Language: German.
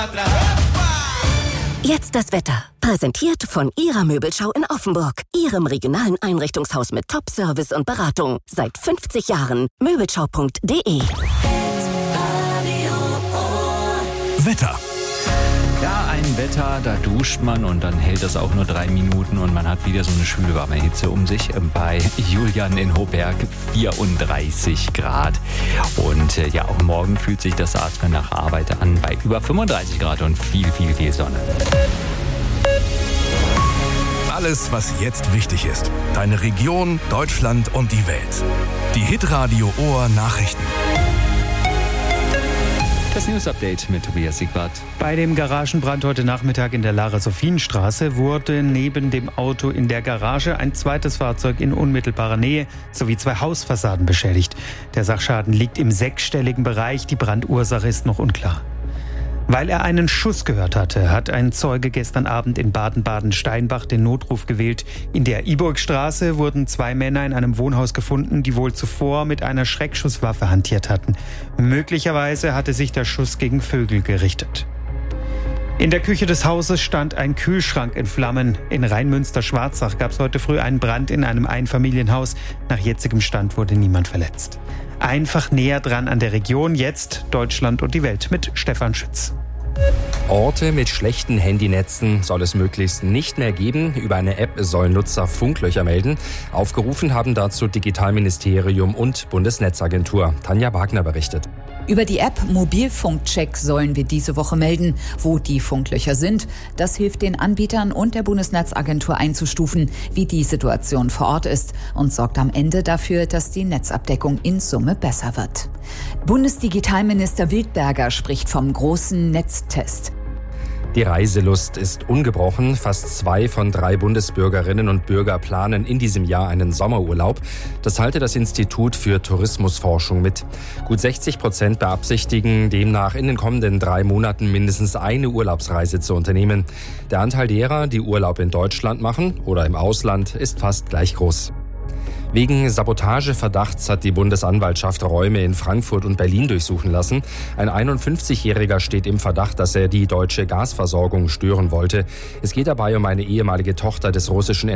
Jetzt das Wetter. Präsentiert von Ihrer Möbelschau in Offenburg. Ihrem regionalen Einrichtungshaus mit Top-Service und Beratung. Seit 50 Jahren. Möbelschau.de. Wetter. Ja, ein Wetter, da duscht man und dann hält das auch nur 3 Minuten und man hat wieder so eine schwüle warme Hitze um sich. Bei Julian in Hohberg 34 Grad. Und ja, auch morgen fühlt sich das Atmen nach Arbeit an bei über 35 Grad und viel Sonne. Alles, was jetzt wichtig ist. Deine Region, Deutschland und die Welt. Die Hitradio Ohr Nachrichten. Das News-Update mit Tobias Siegwart. Bei dem Garagenbrand heute Nachmittag in der Lara-Sophienstraße wurde neben dem Auto in der Garage ein zweites Fahrzeug in unmittelbarer Nähe sowie 2 Hausfassaden beschädigt. Der Sachschaden liegt im 6-stelligen Bereich. Die Brandursache ist noch unklar. Weil er einen Schuss gehört hatte, hat ein Zeuge gestern Abend in Baden-Baden-Steinbach den Notruf gewählt. In der Iburgstraße wurden 2 Männer in einem Wohnhaus gefunden, die wohl zuvor mit einer Schreckschusswaffe hantiert hatten. Möglicherweise hatte sich der Schuss gegen Vögel gerichtet. In der Küche des Hauses stand ein Kühlschrank in Flammen. In Rheinmünster-Schwarzach gab es heute früh einen Brand in einem Einfamilienhaus. Nach jetzigem Stand wurde niemand verletzt. Einfach näher dran an der Region, jetzt Deutschland und die Welt mit Stefan Schütz. Orte mit schlechten Handynetzen soll es möglichst nicht mehr geben. Über eine App sollen Nutzer Funklöcher melden. Aufgerufen haben dazu Digitalministerium und Bundesnetzagentur. Tanja Wagner berichtet. Über die App Mobilfunkcheck sollen wir diese Woche melden, wo die Funklöcher sind. Das hilft den Anbietern und der Bundesnetzagentur einzustufen, wie die Situation vor Ort ist und sorgt am Ende dafür, dass die Netzabdeckung in Summe besser wird. Bundesdigitalminister Wildberger spricht vom großen Netztest. Die Reiselust ist ungebrochen. Fast 2 von 3 Bundesbürgerinnen und Bürger planen in diesem Jahr einen Sommerurlaub. Das teilte das Institut für Tourismusforschung mit. Gut 60% beabsichtigen demnach in den kommenden 3 Monaten mindestens eine Urlaubsreise zu unternehmen. Der Anteil derer, die Urlaub in Deutschland machen oder im Ausland, ist fast gleich groß. Wegen Sabotageverdachts hat die Bundesanwaltschaft Räume in Frankfurt und Berlin durchsuchen lassen. Ein 51-Jähriger steht im Verdacht, dass er die deutsche Gasversorgung stören wollte. Es geht dabei um eine ehemalige Tochter des russischen